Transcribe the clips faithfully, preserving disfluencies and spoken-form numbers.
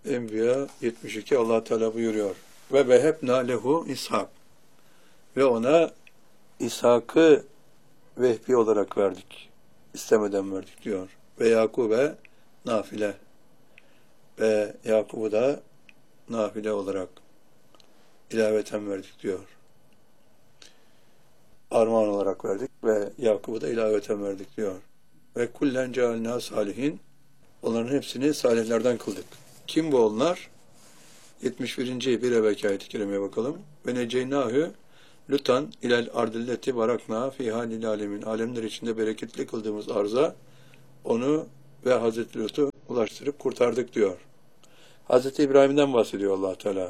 Enbiya yetmiş iki Allah Teala buyuruyor. Ve behebna lehu İshak. Ve ona İshak'ı vehbi olarak verdik. İstemeden verdik diyor. Ve Yakub'e nafile. Ve Yakub'u da nafile olarak ilaveten verdik diyor. Armağan olarak verdik ve Yakub'u da ilaveten verdik diyor. Ve kullen cealna salihin. Onların hepsini salihlerden kıldık. Kim bu onlar? yetmiş birinci bir evvelki ayet-i kerimeye bakalım. Ve neceynâhü lutan ilel ardilleti varakna fîhâ lil alemin. Alemler içinde bereketli kıldığımız arza onu ve Hazreti Lut'u ulaştırıp kurtardık diyor. Hazreti İbrahim'den bahsediyor Allah Teala.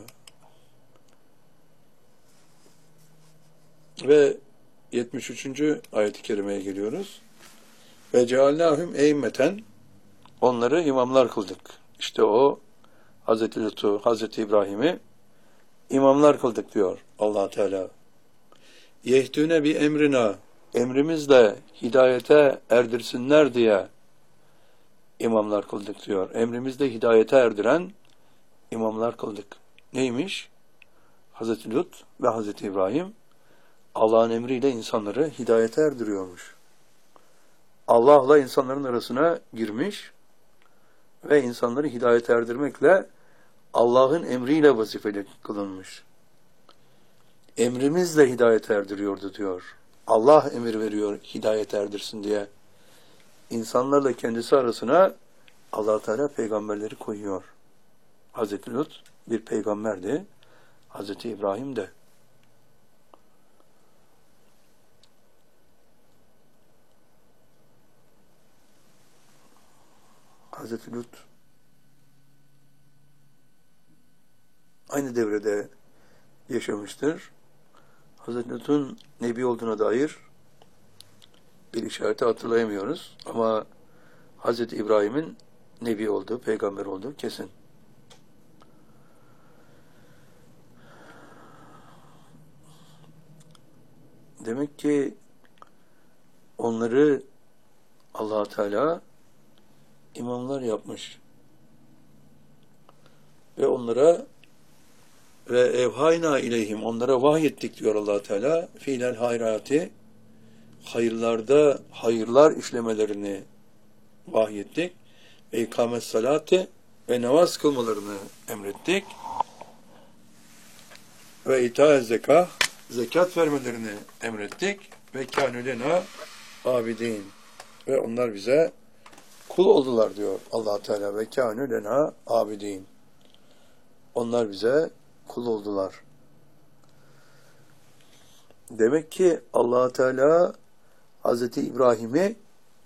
Ve yetmiş üçüncü ayet-i kerimeye geliyoruz. Ve cealnâhum eymmeten. Onları imamlar kıldık. İşte o Hazreti Lut'u, Hazreti İbrahim'i imamlar kıldık diyor Allah Teala. Yehdûne bi emrina. Emrimizle hidayete erdirsinler diye imamlar kıldık diyor. Emrimizle hidayete erdiren imamlar kıldık. Neymiş? Hazreti Lut ve Hazreti İbrahim Allah'ın emriyle insanları hidayete erdiriyormuş. Allah'la insanların arasına girmiş ve insanları hidayete erdirmekle Allah'ın emriyle vazifeli kılınmış. Emrimizle hidayete erdiriyordu diyor. Allah emir veriyor hidayete erdirsin diye. İnsanlarla kendisi arasına Allah Teala peygamberleri koyuyor. Hazreti Lut bir peygamberdi. Hazreti İbrahim de. Hazreti Lut aynı devrede yaşamıştır. Hazreti Lut'un nebi olduğuna dair bir işareti hatırlayamıyoruz. Ama Hazreti İbrahim'in nebi olduğu, peygamber olduğu kesin. Demek ki onları Allah Teala imamlar yapmış. Ve onlara ve evhayna ileyhim onlara vahyettik diyor Allah Teala. Fiilel hayrati hayırlarda hayırlar işlemelerini vahyettik. Ve ikamet salati ve namaz kılmalarını emrettik. Ve ita zekah zekat vermelerini emrettik. Ve kânü lena abidin ve onlar bize kul oldular diyor Allah Teala. Ve kânü lena abidin. Onlar bize kul oldular. Demek ki Allah Teala Hazreti İbrahim'i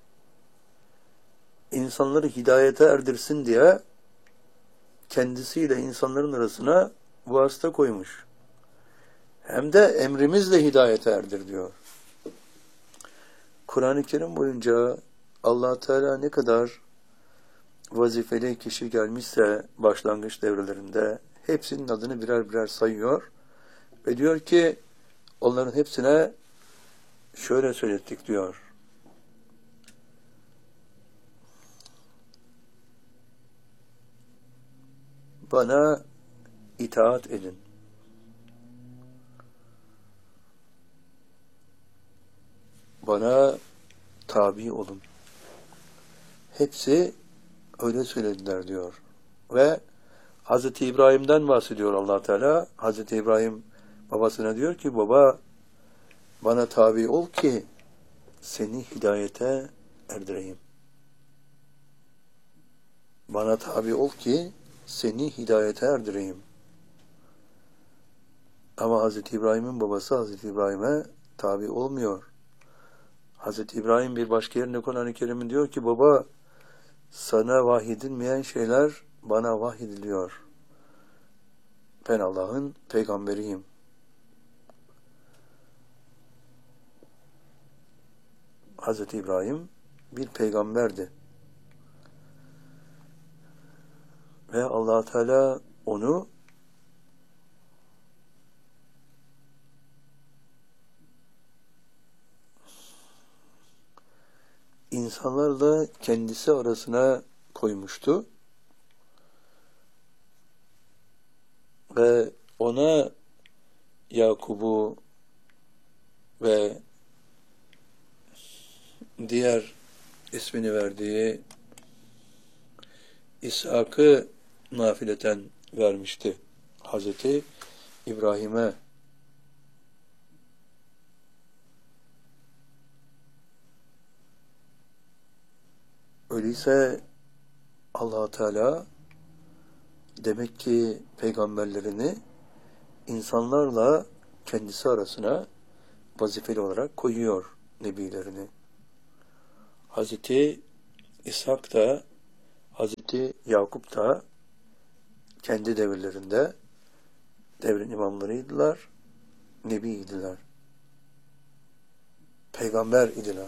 insanları hidayete erdirsin diye kendisiyle insanların arasına vasıta koymuş. Hem de emrimizle hidayete erdir diyor. Kur'an-ı Kerim boyunca Allah Teala ne kadar vazifeli kişi gelmişse başlangıç devrelerinde hepsinin adını birer birer sayıyor ve diyor ki onların hepsine şöyle söylettik diyor. Bana itaat edin. Bana tabi olun. Hepsi öyle söylediler diyor. Ve Hazreti İbrahim'den bahsediyor Allah Teala. Hazreti İbrahim babasına diyor ki baba bana tabi ol ki seni hidayete erdireyim. Bana tabi ol ki seni hidayete erdireyim. Ama Hazreti İbrahim'in babası Hazreti İbrahim'e tabi olmuyor. Hazreti İbrahim bir başka yerinde Kur'an-ı Kerim'in diyor ki baba sana vahyedilmeyen şeyler bana vahyediliyor. Ben Allah'ın peygamberiyim. Hazreti İbrahim bir peygamberdi. Ve Allah Teala onu insanlarla kendisi arasına koymuştu. ve ona Yakub'u ve diğer ismini verdiği İshak'ı nafileten vermişti. Hazreti İbrahim'e. Öyleyse Allah Teala demek ki peygamberlerini insanlarla kendisi arasına vazifeli olarak koyuyor nebilerini. Hazreti İshak da Hazreti Yakup da kendi devirlerinde devrin imamlarıydılar, nebiydiler, peygamber idiler.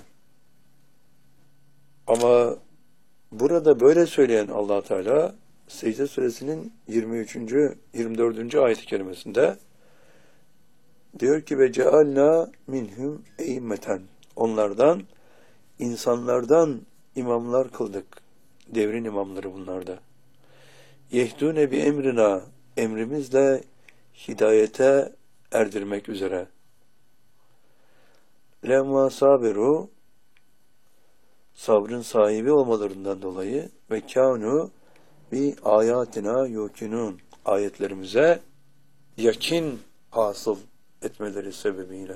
Ama burada böyle söyleyen Allah Teala Secde Suresinin yirmi üçüncü yirmi dördüncü ayet-i kerimesinde diyor ki ve cealna minhum eimmeten, onlardan, insanlardan imamlar kıldık. Devrin imamları bunlarda. Yehdûne bi emrina, emrimizle hidayete erdirmek üzere. Lemma sabiru, sabrın sahibi olmalarından dolayı ve kânu bi ayatina yukinun, ayetlerimize yakin hasıl etmeleri sebebiyle.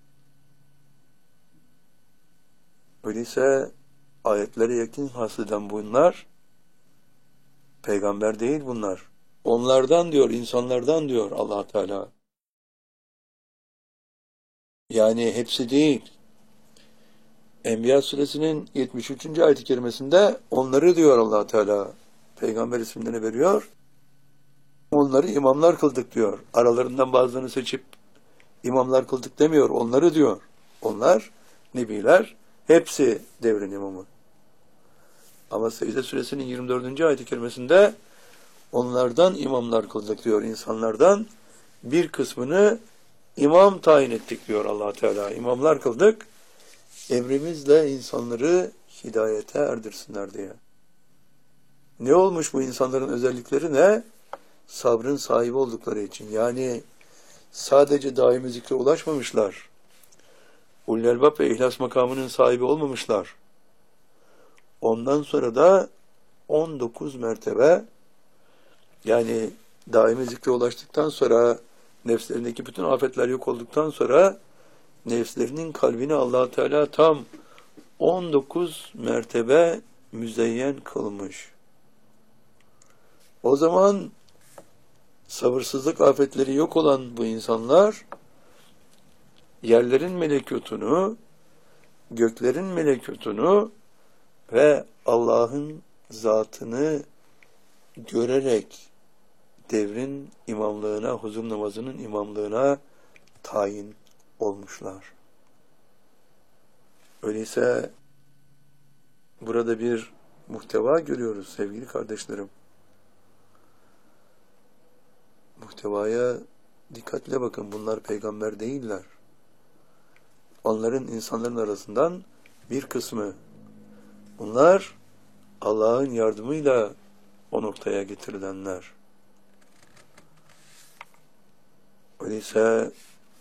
Öyleyse ayetlere yakin hasıl eden bunlar peygamber değil bunlar. Onlardan diyor, insanlardan diyor Allah Teala. Yani hepsi değil. Enbiya suresinin yetmiş üçüncü ayet-i kerimesinde onları diyor Allah Teala. Peygamber isimlerini veriyor. Onları imamlar kıldık diyor. Aralarından bazılarını seçip imamlar kıldık demiyor. Onları diyor. Onlar, nebiler, hepsi devrin imamı. Ama Secde suresinin yirmi dördüncü ayet-i kerimesinde onlardan imamlar kıldık diyor. İnsanlardan bir kısmını imam tayin ettik diyor Allah Teala. İmamlar kıldık. Emrimizle insanları hidayete erdirsinler diye. Ne olmuş bu insanların özellikleri ne? Sabrın sahibi oldukları için. Yani sadece daimi zikre ulaşmamışlar. Ulul elbab ve ihlas makamının sahibi olmamışlar. Ondan sonra da on dokuz mertebe, yani daimi zikre ulaştıktan sonra, nefslerindeki bütün afetler yok olduktan sonra nefslerinin kalbini Allah Teala tam on dokuz mertebe müzeyyen kılmış. O zaman sabırsızlık afetleri yok olan bu insanlar yerlerin melekutunu, göklerin melekutunu ve Allah'ın zatını görerek devrin imamlığına, huzur namazının imamlığına tayin olmuşlar. Öyleyse burada bir muhteva görüyoruz sevgili kardeşlerim. Muhtevaya dikkatle bakın, bunlar peygamber değiller. Onların, insanların arasından bir kısmı. Bunlar Allah'ın yardımıyla o noktaya getirilenler. Öyleyse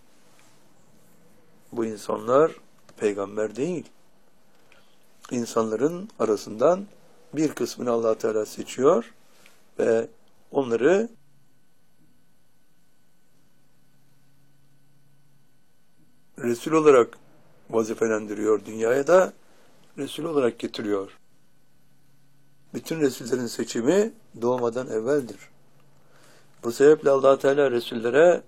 bu insanlar peygamber değil. İnsanların arasından bir kısmını Allah Teala seçiyor ve onları Resul olarak vazifelendiriyor. Dünyaya da Resul olarak getiriyor. Bütün Resullerin seçimi doğmadan evveldir. Bu sebeple Allah Teala Resullere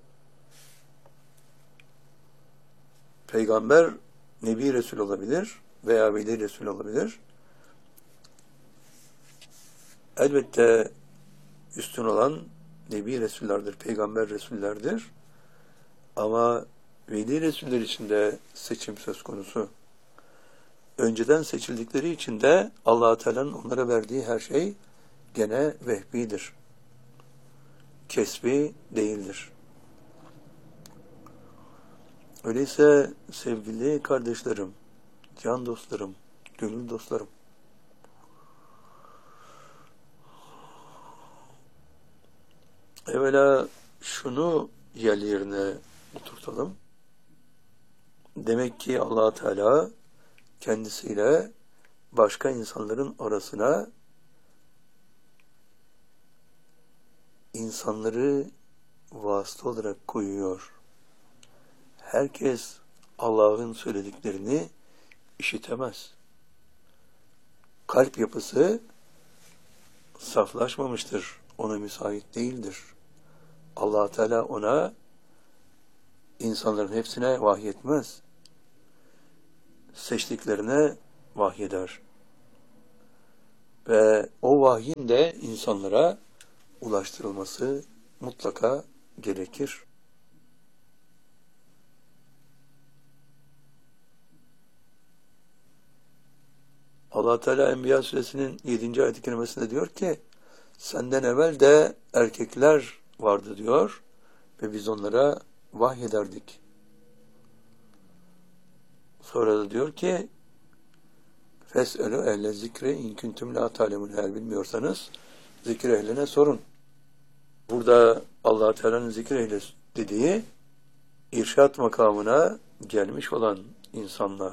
peygamber, Nebi Resul olabilir veya Veli Resul olabilir. Elbette üstün olan Nebi Resullerdir, Peygamber Resullerdir. Ama Veli Resuller için de seçim söz konusu. Önceden seçildikleri için de Allah-u Teala'nın onlara verdiği her şey gene vehbidir. Kesbi değildir. Öyleyse sevgili kardeşlerim, can dostlarım, gönül dostlarım, evvela şunu yerli yerine oturtalım. Demek ki Allah Teala kendisiyle başka insanların arasına insanları vasıta olarak koyuyor. Herkes Allah'ın söylediklerini işitemez. Kalp yapısı saflaşmamıştır. Ona müsait değildir. Allah Teala ona insanların hepsine vahyetmez. Seçtiklerine vahyeder. Ve o vahyin de insanlara ulaştırılması mutlaka gerekir. Allah Teala Enbiya suresinin yedinci ayet-i kerimesinde diyor ki, senden evvel de erkekler vardı diyor ve biz onlara vahyederdik. Sonra da diyor ki, fes'elû ehle zikri in kuntum la ta'lemun, eğer bilmiyorsanız zikir ehline sorun. Burada Allah Teala'nın zikir ehli dediği irşat makamına gelmiş olan insanlar.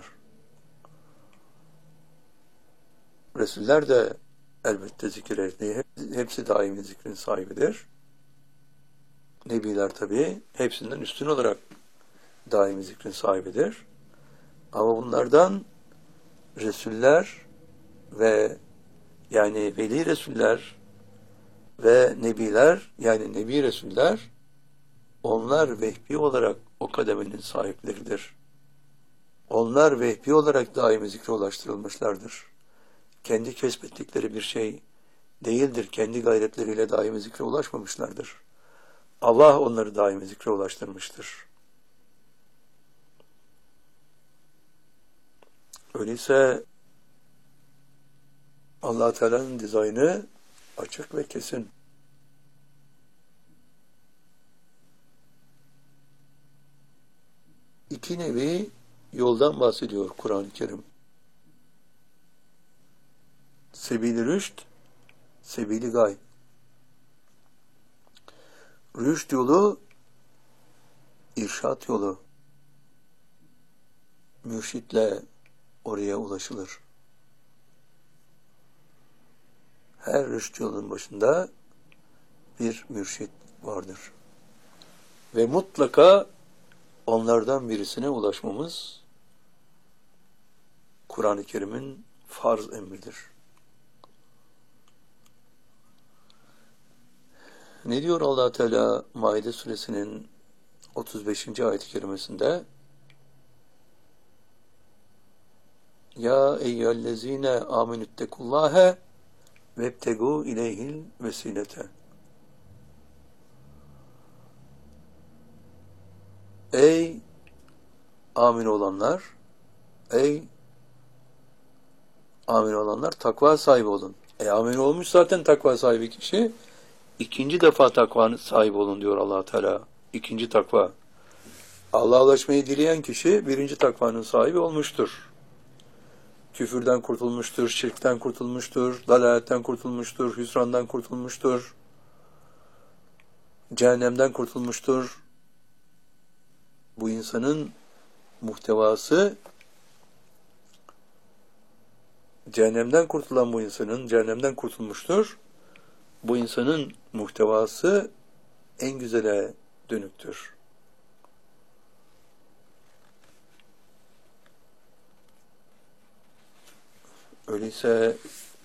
Resuller de elbette zikir ehli, hepsi daimi zikrin sahibidir. Nebiler tabi hepsinden üstün olarak daimi zikrin sahibidir. Ama bunlardan Resuller ve yani veli Resuller ve Nebiler, yani Nebi Resuller, onlar vehbi olarak o kademenin sahipleridir. Onlar vehbi olarak daimi zikre ulaştırılmışlardır. Kendi kesbettikleri bir şey değildir. Kendi gayretleriyle daimi zikre ulaşmamışlardır. Allah onları daimi zikre ulaştırmıştır. Öyleyse Allah Teala'nın dizaynı açık ve kesin. İki nevi yoldan bahsediyor Kur'an-ı Kerim. Sebil-i rüşt, sebil-i gay. Rüşt yolu, irşat yolu. Mürşitle oraya ulaşılır. Her rüşt yolunun başında bir mürşit vardır. Ve mutlaka onlardan birisine ulaşmamız Kur'an-ı Kerim'in farz emridir. Ne diyor Allah Teala Maide suresinin otuz beşinci ayet-i kerimesinde? Ya eyyühellezine amenüttekullâhe vebtegû ileyhil vesilete. Ey amin olanlar, ey amin olanlar, takva sahibi olun. E amin olmuş zaten takva sahibi kişi. İkinci defa takvanın sahibi olun diyor Allah Teala. İkinci takva. Allah'a ulaşmayı dileyen kişi birinci takvanın sahibi olmuştur. Küfürden kurtulmuştur, şirkten kurtulmuştur, dalaletten kurtulmuştur, hüsrandan kurtulmuştur, cehennemden kurtulmuştur. Bu insanın muhtevası, cehennemden kurtulan bu insanın, cehennemden kurtulmuştur. Bu insanın muhtevası en güzele dönüktür. Öyleyse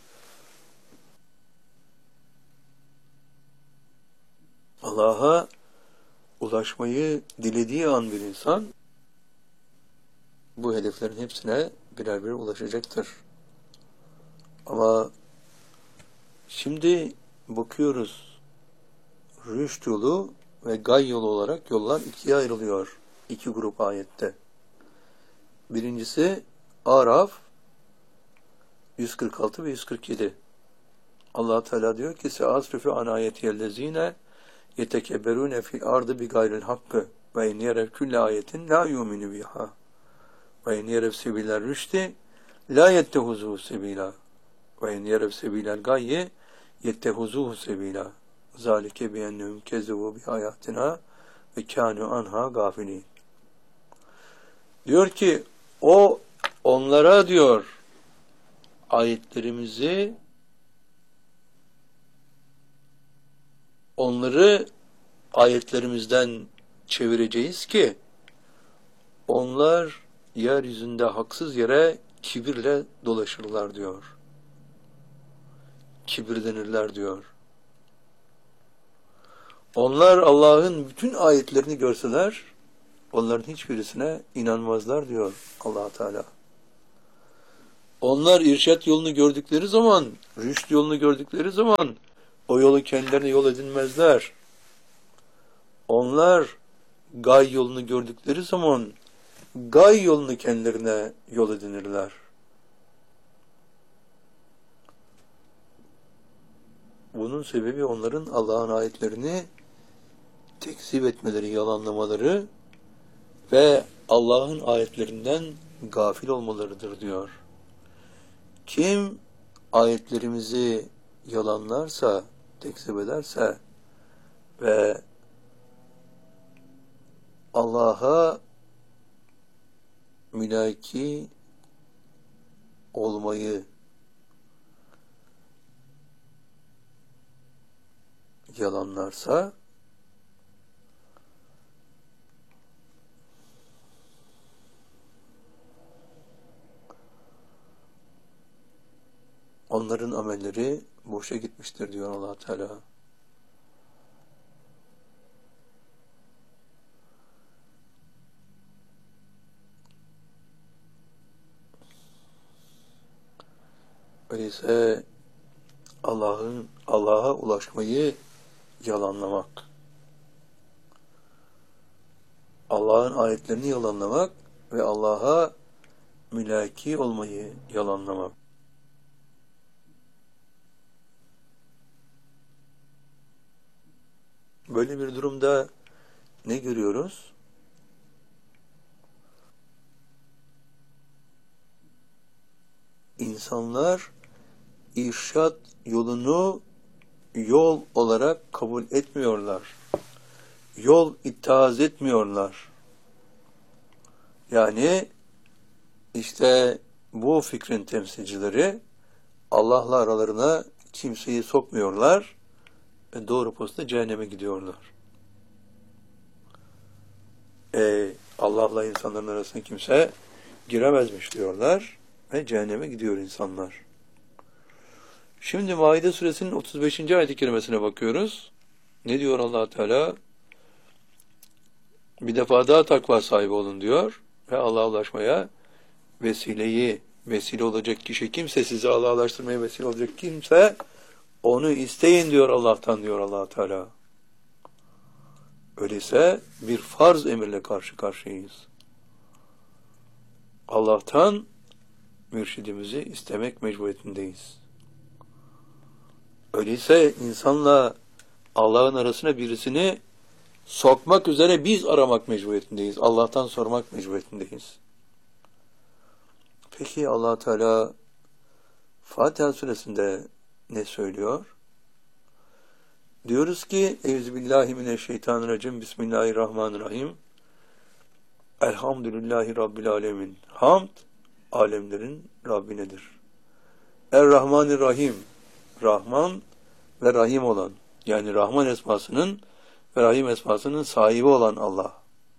Allah'a ulaşmayı dilediği an bir insan bu hedeflerin hepsine birer birer ulaşacaktır. Ama şimdi bakıyoruz, rüşt yolu ve gay yolu olarak yollar ikiye ayrılıyor. İki grup ayette. Birincisi Araf yüz kırk altı ve yüz kırk yedi. Allah Teala diyor ki: "Se'asrifu an ayetiyellezine yetekebberune fil ardı bi gayril hakkı ve in yerev külle ayetin la yu'minu biha ve in yerev sebiler rüşti la yettehuzu sebila ve in yerev sebilel gayyi yettehuzuhu sebila." Zalike biyennehum kezzebu bi ayatina ve kânû anha gafilin. Diyor ki o onlara diyor ayetlerimizi onları ayetlerimizden çevireceğiz ki onlar yeryüzünde haksız yere kibirle dolaşırlar diyor. Kibirlenirler diyor. Onlar Allah'ın bütün ayetlerini görseler onların hiçbirisine inanmazlar diyor Allah Teala. Onlar irşat yolunu gördükleri zaman, rüşt yolunu gördükleri zaman o yolu kendilerine yol edinmezler. Onlar gay yolunu gördükleri zaman gay yolunu kendilerine yol edinirler. Bunun sebebi onların Allah'ın ayetlerini tekzip etmeleri, yalanlamaları ve Allah'ın ayetlerinden gafil olmalarıdır diyor. Kim ayetlerimizi yalanlarsa, tekzip ederse ve Allah'a mülaki olmayı yalanlarsa onların amelleri boşa gitmiştir diyor Allah Teala. Öyleyse Allah'ın Allah'a ulaşmayı yalanlamak, Allah'ın ayetlerini yalanlamak ve Allah'a mülaki olmayı yalanlamak. Böyle bir durumda ne görüyoruz? İnsanlar irşat yolunu yol olarak kabul etmiyorlar. Yol ittihaz etmiyorlar. Yani işte bu fikrin temsilcileri Allah'la aralarına kimseyi sokmuyorlar ve doğru posta cehenneme gidiyorlar. E, Allah'la insanların arasına kimse giremezmiş diyorlar ve cehenneme gidiyor insanlar. Şimdi Maide suresinin otuz beşinci ayet-i kerimesine bakıyoruz. Ne diyor Allah Teala? Bir defa daha takva sahibi olun diyor ve Allah'a ulaşmaya vesileyi, vesile olacak kişi kimse, sizi Allah'a ulaştırmaya vesile olacak kimse onu isteyin diyor Allah'tan diyor Allah Teala. Öyleyse bir farz emirle karşı karşıyayız. Allah'tan mürşidimizi istemek mecburiyetindeyiz. Öyleyse insanla Allah'ın arasına birisini sokmak üzere biz aramak mecburiyetindeyiz. Allah'tan sormak mecburiyetindeyiz. Peki Allah Teala Fatiha suresinde ne söylüyor? Diyoruz ki Euzubillahimineşşeytanirracim Bismillahirrahmanirrahim Elhamdülillahi Rabbil alemin. Hamd alemlerin Rabbinedir. Er-Rahmanir-Rahim, Rahman ve Rahim olan, yani Rahman esmasının ve Rahim esmasının sahibi olan Allah.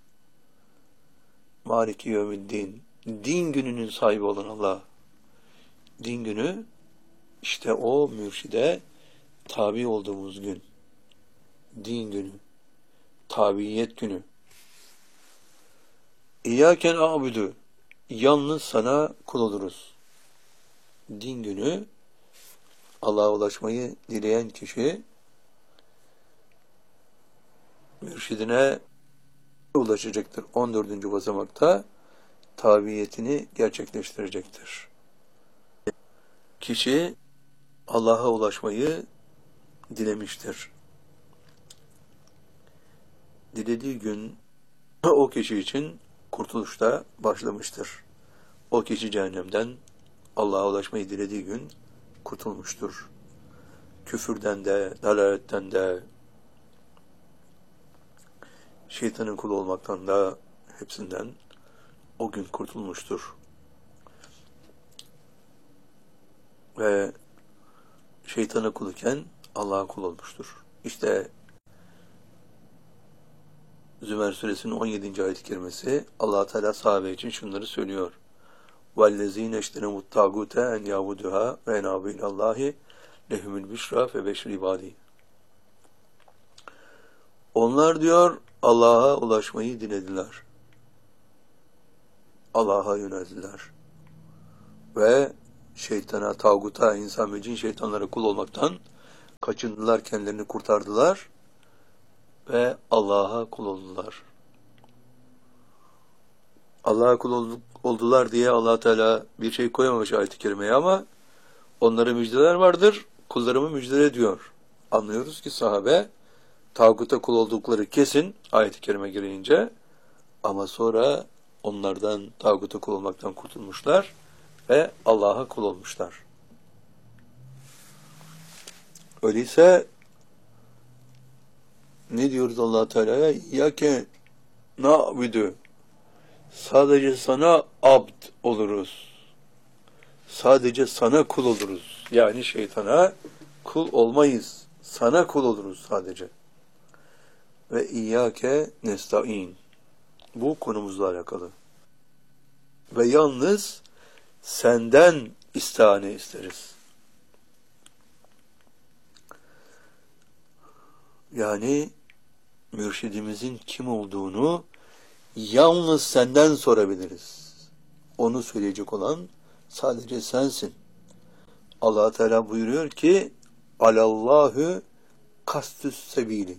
Maliki Yevmiddin, din gününün sahibi olan Allah. Din günü işte o mürşide tabi olduğumuz gün. Din günü, tabiyet günü. İyyâken a'budu, yalnız sana kul oluruz. Din günü Allah'a ulaşmayı dileyen kişi mürşidine ulaşacaktır. on dördüncü basamakta tabiyetini gerçekleştirecektir. Kişi Allah'a ulaşmayı dilemiştir. Dilediği gün o kişi için kurtuluşta başlamıştır. O kişi cehennemden Allah'a ulaşmayı dilediği gün kurtulmuştur. küfürden de, dalaletten de, şeytanın kulu olmaktan da hepsinden o gün kurtulmuştur. Ve şeytana kul iken Allah'a kul olmuştur. İşte Zümer suresinin on yedinci ayet-i kerimesi Allah Teala sahabe için şunları söylüyor. وَالَّذ۪ينَ اَشْتَنَمُ التَّاغُوتَ اَنْ يَعْبُدُهَا وَاَنَابُ اِلَى اللّٰهِ لَهُمُ الْبِشْرَى فَبَشِّرْ عِبَادِهِ. Onlar diyor Allah'a ulaşmayı dilediler. Allah'a yöneldiler. Ve şeytana, tağuta, insan ve cin şeytanlara kul olmaktan kaçındılar, kendilerini kurtardılar ve Allah'a kul oldular. Allah'a kul oldular diye Allah Teala bir şey koyamamış ayet-i kerimeye ama onlara müjdeler vardır, kullarımı müjdele diyor. Anlıyoruz ki sahabe tağuta kul oldukları kesin ayet-i kerime girince ama sonra onlardan tağuta kul olmaktan kurtulmuşlar ve Allah'a kul olmuşlar. Öyleyse ne diyoruz Allah Teala'ya? İyyâke na'budu. Sadece sana abd oluruz. Sadece sana kul oluruz. Yani şeytana kul olmayız. Sana kul oluruz sadece. Ve iyyâke nesta'in. Bu konumuzla alakalı. Ve yalnız senden istihane isteriz. Yani mürşidimizin kim olduğunu yalnız senden sorabiliriz. Onu söyleyecek olan sadece sensin. Allah Teala buyuruyor ki alallahu kastüs sebili.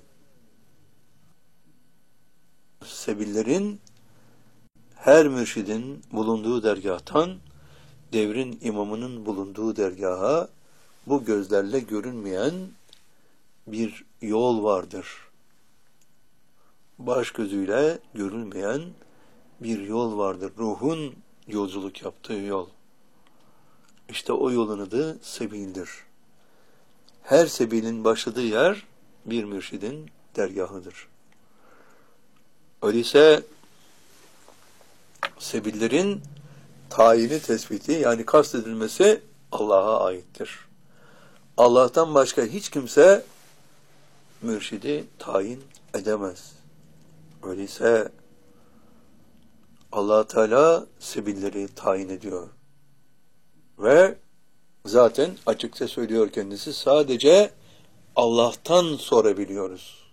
Sebillerin her mürşidin bulunduğu dergâhtan devrin imamının bulunduğu dergaha bu gözlerle görünmeyen bir yol vardır. Baş gözüyle görülmeyen bir yol vardır. Ruhun yolculuk yaptığı yol. İşte o yolun adı sebildir. Her sebilin başladığı yer bir mürşidin dergahıdır. Öyleyse sebillerin tayini tespiti yani kastedilmesi Allah'a aittir. Allah'tan başka hiç kimse mürşidi tayin edemez. Öyleyse Allah Teala sebilleri tayin ediyor. Ve zaten açıkça söylüyor kendisi sadece Allah'tan sorabiliyoruz.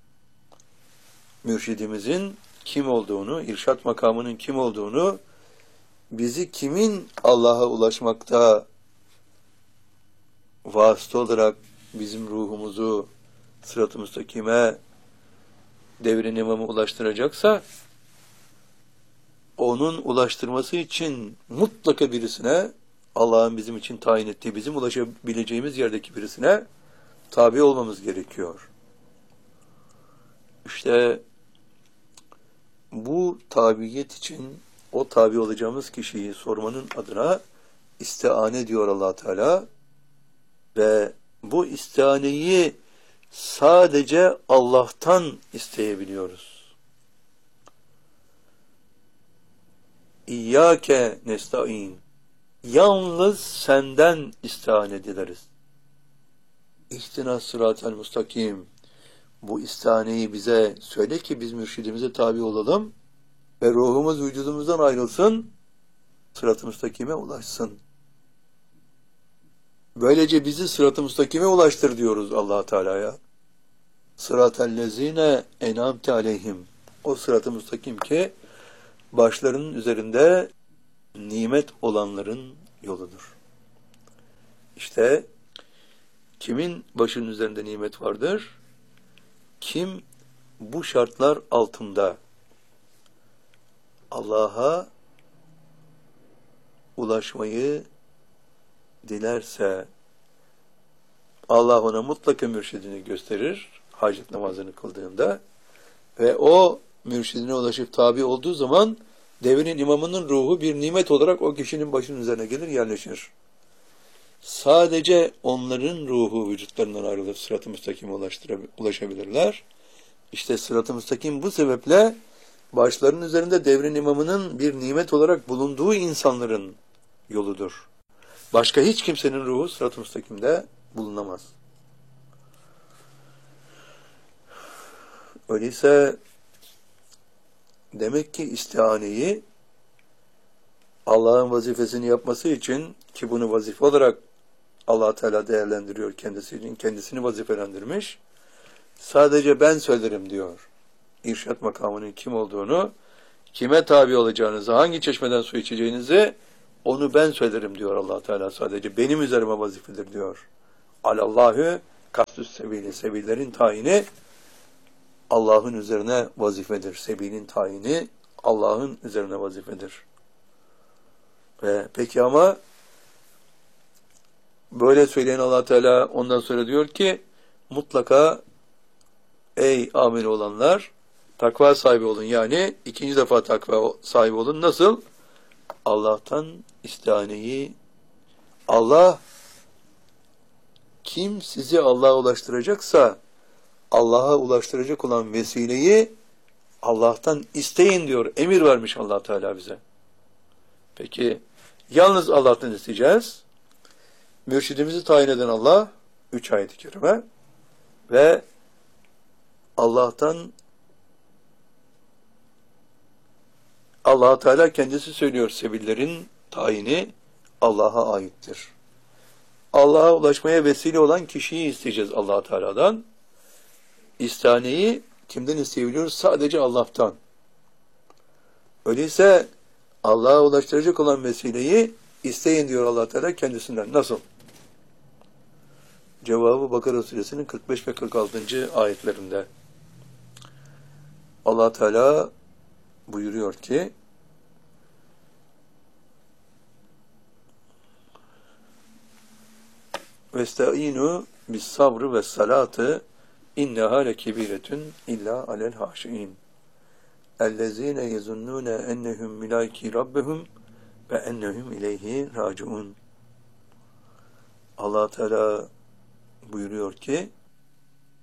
Mürşidimizin kim olduğunu, irşat makamının kim olduğunu, bizi kimin Allah'a ulaşmakta vasıta olarak bizim ruhumuzu sırat-ı müstakime devrin imamı ulaştıracaksa onun ulaştırması için mutlaka birisine Allah'ın bizim için tayin ettiği, bizim ulaşabileceğimiz yerdeki birisine tabi olmamız gerekiyor. İşte bu tabiyet için o tabi olacağımız kişiyi sormanın adına istihane diyor Allah Teala ve bu istihaneyi sadece Allah'tan isteyebiliyoruz. İyyâke nesta'in. Yalnız senden istihane dileriz. İhtinas sıratel mustakim. Bu istihaneyi bize söyle ki biz mürşidimize tabi olalım ve ruhumuz vücudumuzdan ayrılsın, sırat-ı müstakime ulaşsın. Böylece bizi sırat-ı müstakime ulaştır diyoruz Allah Teala'ya. Sıratellezine en'amte aleyhim. O sırat-ı müstakim ki başlarının üzerinde nimet olanların yoludur. İşte kimin başının üzerinde nimet vardır? Kim bu şartlar altında Allah'a ulaşmayı dilerse Allah ona mutlaka mürşidini gösterir hacet namazını kıldığında ve o mürşidine ulaşıp tabi olduğu zaman devrin imamının ruhu bir nimet olarak o kişinin başının üzerine gelir, yerleşir. Sadece onların ruhu vücutlarından ayrılıp sırat-ı müstakime ulaşabilirler. İşte sırat-ı müstakim bu sebeple başlarının üzerinde devrin imamının bir nimet olarak bulunduğu insanların yoludur. Başka hiç kimsenin ruhu sırat-ı müstakimde bulunamaz. Öyleyse demek ki istihaneyi Allah'ın vazifesini yapması için, ki bunu vazife olarak Allah Teala değerlendiriyor kendisi için, kendisini vazifelendirmiş. Sadece ben söylerim diyor. İrşad makamının kim olduğunu, kime tabi olacağınızı, hangi çeşmeden su içeceğinizi onu ben söylerim diyor Allah Teala. Sadece benim üzerime vazifedir diyor. Alallahü kastüs sebili. Sebillerin tayini Allah'ın üzerine vazifedir. Sebilin tayini Allah'ın üzerine vazifedir. Ve peki ama böyle söyleyen Allah Teala ondan sonra diyor ki mutlaka ey amel olanlar takva sahibi olun. Yani ikinci defa takva sahibi olun. Nasıl? Allah'tan istihaneyi, Allah kim sizi Allah'a ulaştıracaksa Allah'a ulaştıracak olan vesileyi Allah'tan isteyin diyor. Emir vermiş Allah Teala bize. Peki yalnız Allah'tan isteyeceğiz. Mürşidimizi tayin eden Allah, üç ayet-i kerime ve Allah'tan Allah Teala kendisi söylüyor, sebillerin tayini Allah'a aittir. Allah'a ulaşmaya vesile olan kişiyi isteyeceğiz Allah Teala'dan. İstihaneyi kimden isteyebiliyoruz? Sadece Allah'tan. Öyleyse Allah'a ulaştıracak olan vesileyi isteyin diyor Allah Teala kendisinden. Nasıl? Cevabı Bakara Suresinin kırk beş ve kırk altıncı ayetlerinde. Allah Teala buyuruyor ki Vestaînû bis sabrı ve salatı inneha lekebiretun illa alel haşiin. Ellezîne yezunnûne ennehum milâki rabbehum ve ennehum ileyhi râciûn. Allah Teala buyuruyor ki